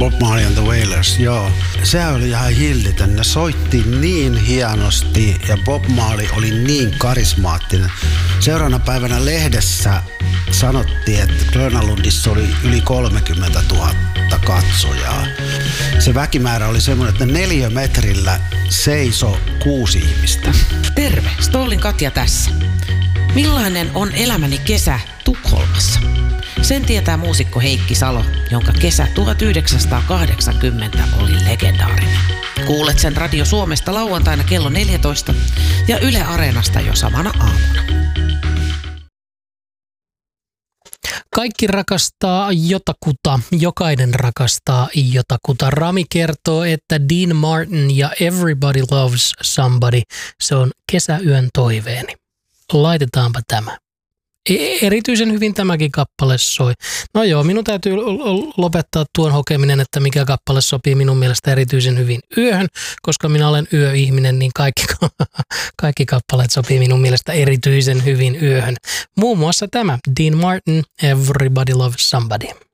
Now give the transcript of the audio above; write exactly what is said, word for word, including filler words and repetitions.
Bob Marley and the Wailers, joo. Se oli ihan hillitön. Ne soitti niin hienosti ja Bob Marley oli niin karismaattinen. Seuraavana päivänä lehdessä sanottiin, että Grönalundissa oli yli kolmekymmentätuhatta katsojaa. Se väkimäärä oli semmoinen, että neliömetrillä seiso kuusi ihmistä. Terve, Stollin Katja tässä. Millainen on elämäni kesä Tukholmassa? Sen tietää muusikko Heikki Salo, jonka kesä tuhatyhdeksänsataakahdeksankymmentä oli legendaarinen. Kuulet sen Radio Suomesta lauantaina kello neljätoista ja Yle Areenasta jo samana aamuna. Kaikki rakastaa jotakuta, jokainen rakastaa jotakuta. Rami kertoo, että Dean Martin ja Everybody Loves Somebody, se on kesäyön toiveeni. Laitetaanpa tämä. Erityisen hyvin tämäkin kappale soi. No joo, minun täytyy lopettaa tuon hokeminen, että mikä kappale sopii minun mielestä erityisen hyvin yöhön, koska minä olen yöihminen, niin kaikki, kaikki kappaleet sopii minun mielestä erityisen hyvin yöhön. Muun muassa tämä Dean Martin, Everybody Loves Somebody.